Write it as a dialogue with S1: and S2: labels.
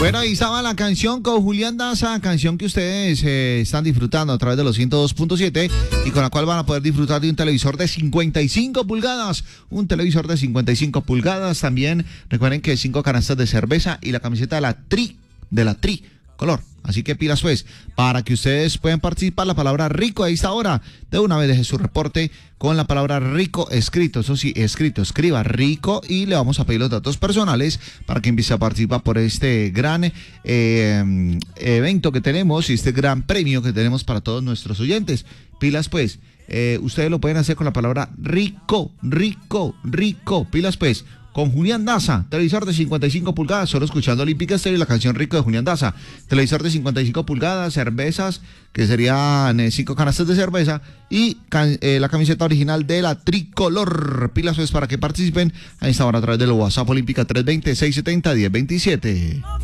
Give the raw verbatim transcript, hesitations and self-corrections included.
S1: Bueno, ahí estaba la canción con Julián Daza, canción que ustedes eh, están disfrutando a través de los ciento dos punto siete y con la cual van a poder disfrutar de un televisor de cincuenta y cinco pulgadas. Un televisor de cincuenta y cinco pulgadas. También recuerden que cinco canastas de cerveza y la camiseta de la Tri, de la Tri color. Así que pilas pues, para que ustedes puedan participar, la palabra rico a esta hora. De una vez deje su reporte con la palabra rico escrito, eso sí, escrito, escriba rico y le vamos a pedir los datos personales para que empiece a participar por este gran eh, evento que tenemos y este gran premio que tenemos para todos nuestros oyentes. Pilas pues, eh, ustedes lo pueden hacer con la palabra rico, rico, rico, pilas pues. Con Julián Daza, televisor de cincuenta y cinco pulgadas, solo escuchando Olímpica Estéreo y la canción Rico de Julián Daza. Televisor de cincuenta y cinco pulgadas, cervezas, que serían eh, cinco canastas de cerveza y can, eh, la camiseta original de la Tricolor. Pilas pues para que participen a esta hora a través del WhatsApp Olímpica tres dos cero, seis siete cero, uno cero dos siete.